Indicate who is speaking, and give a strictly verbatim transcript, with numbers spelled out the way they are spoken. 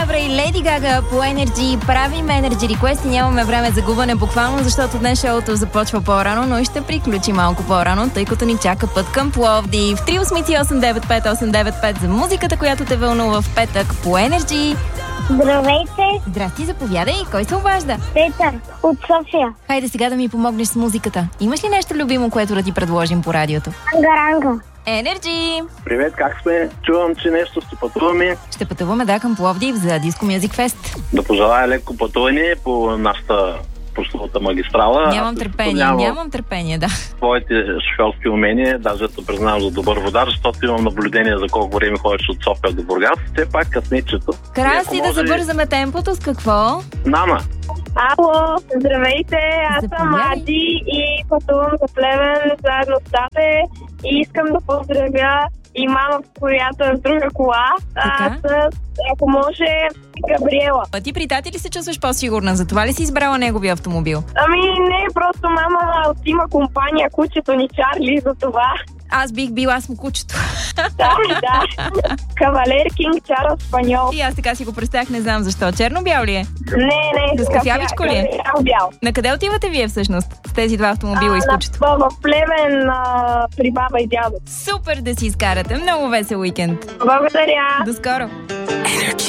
Speaker 1: Лавра и Леди Гага по Energy. Правим Energy Request и нямаме време за губане буквално, защото днес шоуто започва по-рано, но и ще приключи малко по-рано, тъй като ни чака път към Пловдив. три осем осем девет пет осем девет пет за музиката, която те вълнува в петък по Energy.
Speaker 2: Здравейте!
Speaker 1: Здрасти, заповядай. Кой се обажда?
Speaker 2: Петър от София.
Speaker 1: Хайде сега да ми помогнеш с музиката. Имаш ли нещо любимо, което да ти предложим по радиото?
Speaker 2: Ангаранга.
Speaker 1: Energy!
Speaker 3: Привет, как сме? Чувам, че нещо ще пътуваме.
Speaker 1: Ще пътуваме, да, към Пловдив за Disco Music Fest.
Speaker 3: Да пожелая леко пътуване по нашата прословута магистрала.
Speaker 1: Нямам търпение,
Speaker 3: нямам
Speaker 1: нямам търпение, да.
Speaker 3: твоите шофьорски умения, даже те признавам за добър водар, защото имам наблюдение за колко време ходиш от София до Бургас. Все пак късничето.
Speaker 1: Краси, да забързаме темпото, с какво?
Speaker 3: Нана.
Speaker 4: Ало, здравейте, аз съм
Speaker 1: Заповядай.
Speaker 4: Ади и пътувам за Плевен заедно с тате и искам да поздравя и мама, която е в друга кола.
Speaker 1: Така.
Speaker 4: Аз, ако може, Габриела.
Speaker 1: А ти при тати ли се чувстваш по-сигурна? Затова ли си избрала неговия автомобил?
Speaker 4: Ами не, просто мама има компания, кучето ни Чарли, за това.
Speaker 1: Аз бих била с му кучето.
Speaker 4: Да, да. Кавалер Кинг Чарлз Спаньол.
Speaker 1: И аз така си го представях, не знам защо. Черно-бял ли е?
Speaker 4: Не, не.
Speaker 1: С кафявичко ли е?
Speaker 4: Бял.
Speaker 1: На къде отивате вие всъщност? С тези два автомобила и с кучето?
Speaker 4: В, в Плевен а, при баба и дядо.
Speaker 1: Супер да си изкарате. Много весел уикенд.
Speaker 4: Благодаря.
Speaker 1: До скоро.